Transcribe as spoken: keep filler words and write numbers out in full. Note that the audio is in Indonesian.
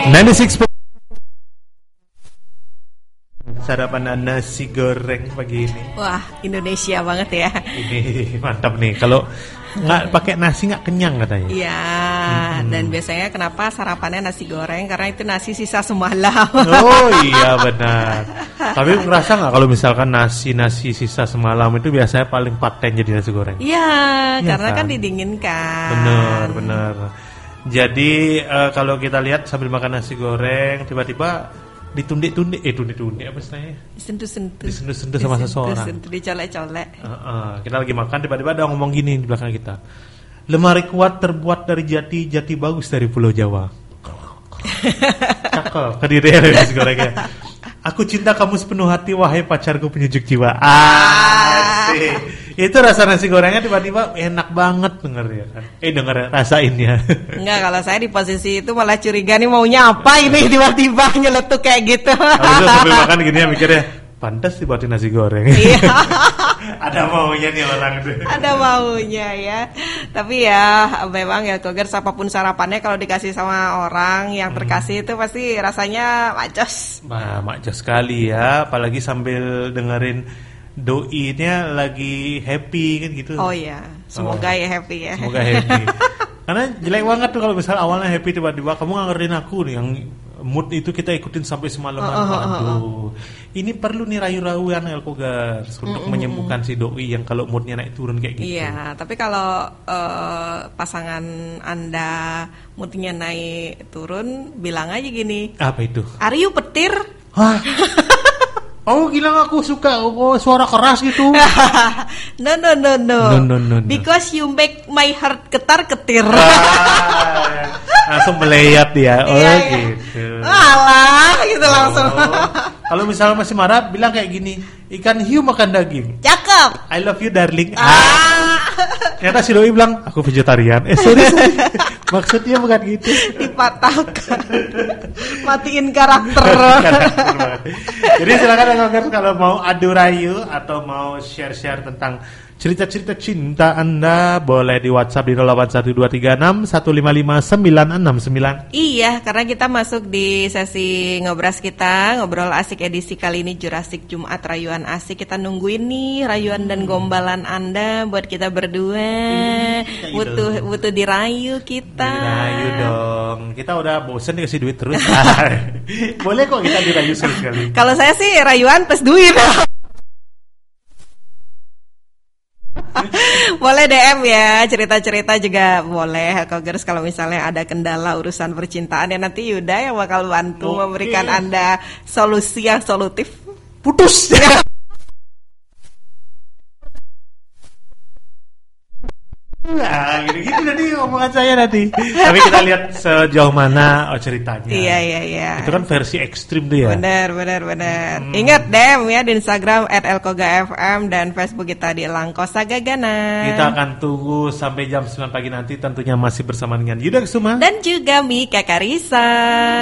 sembilan puluh enam sarapan nasi goreng pagi ini. Wah, Indonesia banget ya. Ini mantap nih. Kalau nggak pakai nasi nggak kenyang katanya. Iya. Hmm. Dan biasanya kenapa sarapannya nasi goreng? Karena itu nasi sisa semalam. Oh iya benar. Tapi ngerasa nggak kalau misalkan nasi nasi sisa semalam itu biasanya paling paten jadi nasi goreng? Iya, ya, karena kan? kan didinginkan. Benar benar. Jadi uh, kalau kita lihat sambil makan nasi goreng tiba-tiba ditundik-tundik, eh tundik-tundik apa istilahnya? Disentuh-sentuh. Disentuh-sentuh sama seseorang. Disentuh, dicolek-colek. Uh, uh, kita lagi makan tiba-tiba ada ngomong gini di belakang kita. Lemari kuat terbuat dari jati, jati bagus dari Pulau Jawa. Cakep, kediri nasi gorengnya. Aku cinta kamu sepenuh hati wahai pacarku penyejuk jiwa. Asik. Itu rasa nasi gorengnya tiba-tiba enak banget denger ya kan. Eh denger rasain ya. Enggak, kalau saya di posisi itu malah curiga nih maunya apa ini tiba-tiba nyeletuk kayak gitu. Habis sambil makan gini ya mikirnya, pantas dibuatin nasi goreng. Iya. Ada maunya nih orang itu. Ada maunya ya. Tapi ya memang ya Kogers apapun sarapannya kalau dikasih sama orang yang terkasih hmm. itu pasti rasanya macos. Nah, macos sekali ya, apalagi sambil dengerin doi-nya lagi happy kan gitu. Oh iya, semoga oh. ya happy ya. Semoga happy. Karena jelek banget tuh kalau misalnya awalnya happy tiba-tiba kamu nggak ngertiin aku nih, yang mood itu kita ikutin sampai semalaman. Oh, oh, oh, Aduh, oh. Ini perlu nih rayu-rayuan Elkogars untuk mm-hmm. menyembuhkan si doi yang kalau moodnya naik turun kayak gitu. Iya, tapi kalau uh, pasangan Anda moodnya naik turun, bilang aja gini. Apa itu? Are you petir? Hah? Oh, gila aku suka oh, suara keras gitu. no, no, no, no, no, no, no, no. Because you make my heart ketar-ketir. Ah, langsung melayat ya. Oh, iya, gitu. Alah, gitu oh. langsung. Kalau misalnya masih marah, bilang kayak gini, ikan hiu makan daging. Cakep. I love you darling. Ah. ah. Ternyata si doi bilang, aku vegetarian. Eh sorry, sorry. Maksudnya bukan gitu. Dipatahkan. Matiin karakter. karakter Jadi silakan kalau mau adu rayu atau mau share-share tentang cerita-cerita cinta Anda, boleh di WhatsApp di nol delapan satu dua tiga enam satu lima lima sembilan enam sembilan. Iya, karena kita masuk di sesi ngobras kita, ngobrol asik edisi kali ini Jurassic Jumat Rayuan Asik. Kita nungguin nih rayuan dan gombalan Anda buat kita berdua. Hmm, butuh gitu. butuh dirayu kita. Dirayu dong. Kita udah bosen dikasih duit terus. Boleh kok kita dirayu sekali. Kalau saya sih rayuan plus duit. Boleh D M ya, cerita-cerita juga boleh Kogers kalau misalnya ada kendala urusan percintaan ya, nanti Yuda yang bakal bantu okay. memberikan Anda solusi yang solutif. Putus. Nah, gitu-gitu nanti omongan saya nanti. Tapi kita lihat sejauh mana oh, ceritanya. Iya, iya, iya. Itu kan versi ekstrim tuh ya. Benar, benar, benar. Hmm. Ingat D M ya di Instagram at elkoga f m dan Facebook kita di Langkosa Gagana. Kita akan tunggu sampai jam sembilan pagi nanti, tentunya masih bersama dengan Yuda Kusuma dan juga Mika Karisa.